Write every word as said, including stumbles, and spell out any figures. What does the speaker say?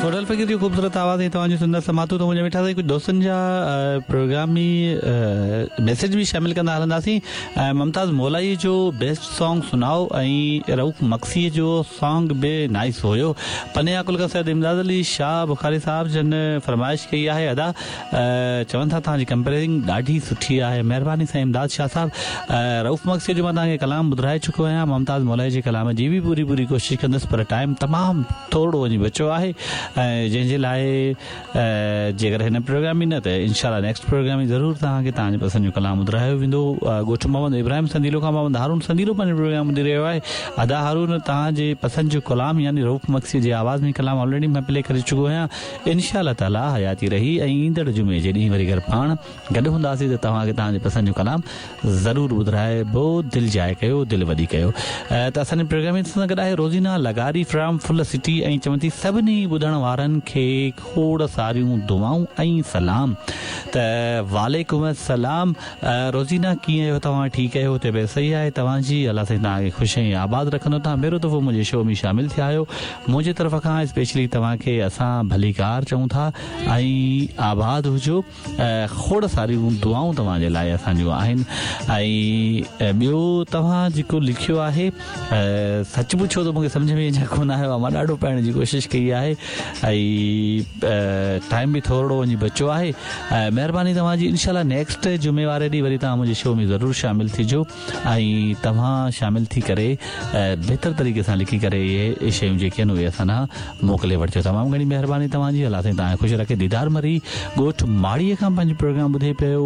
Hotel फ़कीर जी ख़ूबसूरत आवाज़ है तव्हांजी सुंदर समातू तो मुझे मिठा साईं कुछ दोस्तनि जा प्रोग्रामी मैसेज भी शामिल कंदा हलंदासीं। मुमताज़ मौलाई जो बेस्ट सॉन्ग सुनाओ ऐं रऊफ़ मक्सी जो सॉन्ग भी नाइस हुयो। पने कुलका सैद इमदाद अली शाह बुखारी साहब जन फरमाइश कई आहे अदा चवनि था तव्हांजी कंपेयरिंग ॾाढी सुठी आहे। महिरबानी साईं इमदाद शाह साहब। रऊफ़ मक्सी जो मां तव्हांखे कलाम ॿुधाए चुको आहियां। मुमताज़ मौलाई जे कलाम जी भी पूरी पूरी कोशिशि कंदुसि पर टाइम तमामु थोरो वञी बचो आहे जंहिंजे लाइ जेकर हिन प्रोग्राम में न त इंशाल्लाह नेक्स्ट प्रोग्राम में ज़रूरु तव्हांखे तव्हांजे पसंदि जो कलाम ॿुधायो वेंदो। ॻोठ मोहम्मद इब्राहिम संदीलो खां मोहम्मद हारून संदीलो पंहिंजो प्रोग्राम ॿुधी रहियो आहे। अदा हारून तव्हांजे पसंदि जो कलाम यानी रऊफ़ मक्सी जी आवाज़ में कलाम ऑलरेडी मां प्ले करे चुको आहियां। इंशाल्लाह ताला हयाती रही ऐं ईंदड़ जुमे जे ॾींहुं वरी गॾु पाण गॾु हूंदासीं त तव्हांखे तव्हांजे पसंदि जो कलाम ज़रूरु ॿुधाइबो। दिलि जाए कयो दिलि वॾी कयो। त असांजे प्रोग्राम सां गॾु आहे रोज़ीना लगारी फ्रॉम फुल सिटी ऐं चवनि थी सभिनी ॿुधण वारनि खे खोड़ सारियूं दुआऊं ऐं सलाम। त वालेकुम सलाम रोज़ीना कीअं आहियो तव्हां? ठीकु आहियो? हुते बि सही आहे तव्हांजी? अलाह साईं तव्हांखे ख़ुशि ऐं आबाद रखंदो। तव्हां पहिरियों दफ़ो मुंहिंजे शो में शामिलु थिया आहियो। मुंहिंजे तरफ़ खां स्पेशली तव्हांखे असां भलीकार चऊं था ऐं आबाद हुजो। खोड़ सारियूं दुआऊं तव्हांजे लाइ असांजूं आहिनि। ऐं ॿियो तव्हां जेको लिखियो आहे सच पुछो त मूंखे सम्झ में अञा कोन आयो आहे। मां ॾाढो पाइण जी कोशिशि कई आहे ऐं टाइम बि थोरो वञी बचो आहे। महिरबानी तव्हांजी। इंशाल्लाह नेक्स्ट जुमे वारे ॾींहुं वरी तव्हां मुंहिंजे शो में ज़रूरु शामिलु थिजो ऐं तव्हां शामिलु थी करे बहितर तरीक़े सां लिखी करे इहे शयूं जेके आहिनि उहे असां मोकिले वठिजो। तमामु घणी महिरबानी तव्हांजी। अलाह साईं तव्हांखे ख़ुशि रखे। दीदार मरी ॻोठ माड़ीअ खां पंहिंजो प्रोग्राम ॿुधे पियो।